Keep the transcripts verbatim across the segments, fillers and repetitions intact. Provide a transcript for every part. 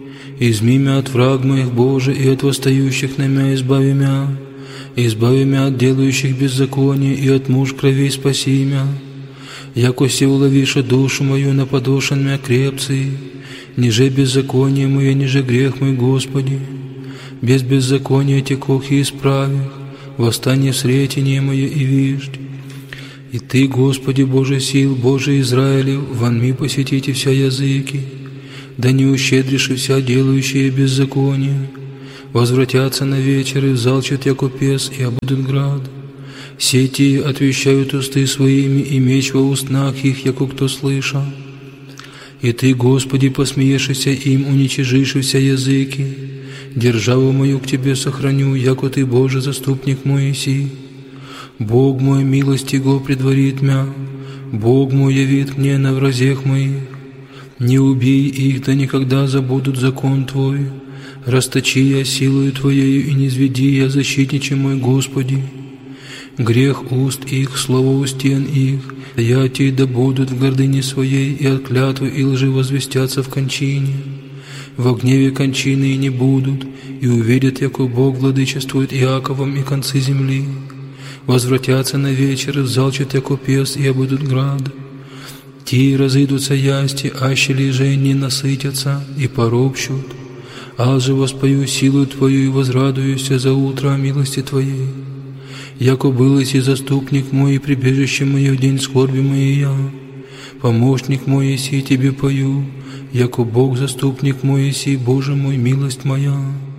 Изми мя от враг моих, Боже, и от восстающих на мя избави мя. Избави мя от делающих беззаконие, и от муж кровей спаси мя. Яко се уловиша душу мою на подошен мя крепцы, ниже беззаконие мое, ниже грех мой, Господи. Без беззакония текох и исправих, восстание сретение мое и виждь. И Ты, Господи, Боже сил, Боже Израилев, вонми посетите вся языки, да не ущедришь и вся делающие беззаконие. Возвратятся на вечер и взалчат яко пес, и обудут град. Сети отвещают усты своими, и меч во устнах их, яко кто слыша. И Ты, Господи, посмеешься им, уничижишь вся языки. Державу мою к Тебе сохраню, яко Ты, Боже, заступник мой иси. Бог мой, милость Его предварит мя, Бог мой явит мне на вразех моих. Не убей их, да никогда забудут закон Твой. Расточи я силою Твоею, и не низведи я, защитниче мой, Господи. Грех уст их, слово у стен их, ятия да будут в гордыне своей, и от клятвы и лжи возвестятся в кончине. Во гневе кончины и не будут, и увидят, яко Бог владычествует Иаковом и концы земли. Возвратятся на вечер, и взалчат яко пес, и обудут град. Ти разыдутся ясти, аще ли же не насытятся, и поропщут. Аз же воспою силу Твою и возрадуюся за утро о милости Твоей. Яко был и заступник мой, и прибежище мое в день скорби моей я. Помощник мой еси, Тебе пою, яко Бог заступник мой еси, Боже мой, милость моя.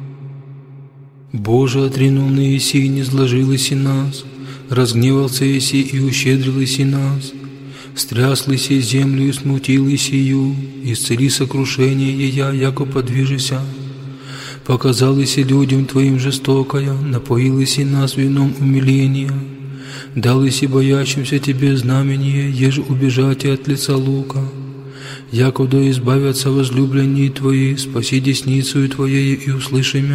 Боже, отринул на еси, не сложил еси нас, разгневался еси и ущедрил еси нас. Стряс еси землю и смутил есию, исцели сокрушение ея, яко подвижися. Показал еси людям Твоим жестокая, напоил еси нас вином умиления. Дал еси боящимся Тебе знамение, еже убежать от лица лука. Яко да избавятся возлюбленные Твои, спаси десницею Твоей и услыши мя.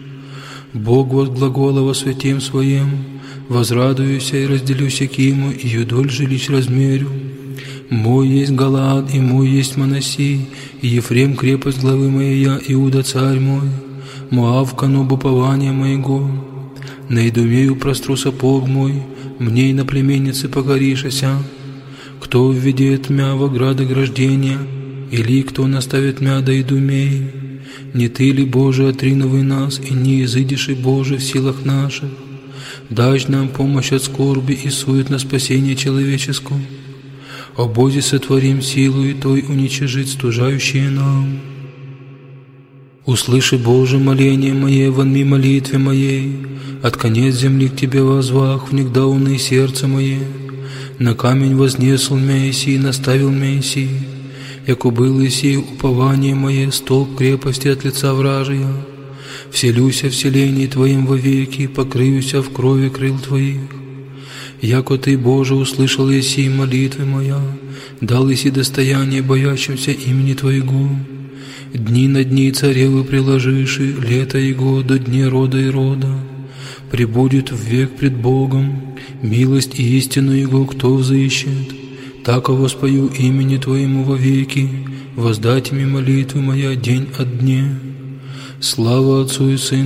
Бог возглагола во святем Своем, возрадуюся и разделюся киму, и юдоль жилищ размерю. Мой есть Галаад, и мой есть Манаси, и Ефрем крепость главы моя, Иуда царь мой, Моав коно упования моего. На Идумею простру сапог мой, мне и на племеннице покоришася. Кто введет мя в ограды граждения, или кто наставит мя до Идумеи? Не Ты ли, Боже, отринувай нас, и не изыдешь и, Боже, в силах наших? Дашь нам помощь от скорби и сует на спасение человеческое. О Бозе сотворим силу и Той уничижить стужающие нам. Услыши, Боже, моление мое, вонми молитве моей, от конец земли к Тебе возвах, внегда уны сердце мое. На камень вознесл мя еси, наставил мя еси, яко был еси упование мое, столб крепости от лица вражия. Вселюся в селении Твоим вовеки, покрыюся в крови крыл Твоих. Яко Ты, Боже, услышал еси молитвы моя, дал еси достояние боящимся имени Твоего. Дни на дни царевы приложиши, лето Его до дней рода и рода. Пребудет в век пред Богом, милость и истину Его кто взыщет. Тако воспою имени Твоему вовеки, воздать ми молитвы моя день от дня. Слава Отцу и Сыну